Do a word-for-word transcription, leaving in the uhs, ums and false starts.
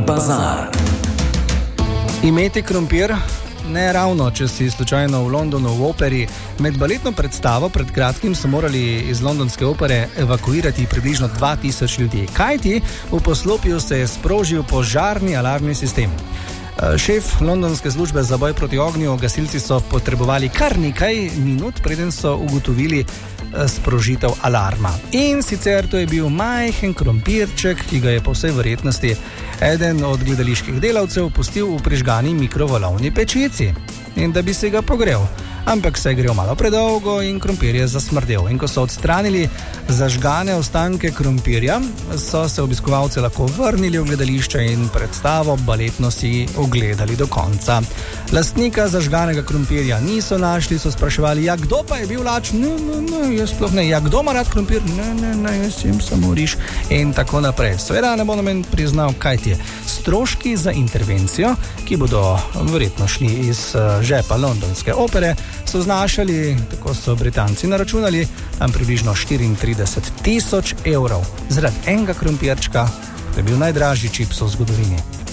bazar. Imeti krompir? Ne ravno, če si slučajno v Londonu v operi. Med baletno predstavo pred kratkim so morali iz londonske opere evakuirati približno dva tisoč ljudi. Kajti v poslopju se je sprožil požarni alarmni sistem. Šef londonske službe za boj proti ognju, gasilci so potrebovali kar nekaj minut, preden so ugotovili sprožitev alarma. In sicer to je bil majhen krompirček, ki ga je po vsej verjetnosti eden od gledaliških delavcev pustil v prižgani mikrovalovni pečici. In da bi se ga pogrel. Ampak se je grel malo predolgo in krompir je zasmrdel. In ko so odstranili zažgane ostanke krompirja, so se obiskovalci lahko vrnili v gledališče in predstavo baletno si ogledali do konca. Lastnika zažganega krompirja niso našli, so spraševali, ja, kdo pa je bil lačen? Ne, ne, ne, jaz sploh ne. Ja, kdo ima rad krompir? Ne, ne, ne, jaz jem samo riž. In tako naprej. Seveda ne bo noben priznal, kaj ti je. Stroški za intervencijo, ki bodo verjetno šli iz žepa londonske opere, so znašali, tako so Britanci naračunali, tam približno štiriintrideset tisoč evrov. Zaradi enega krompirčka, to je bil najdražji čips v zgodovini.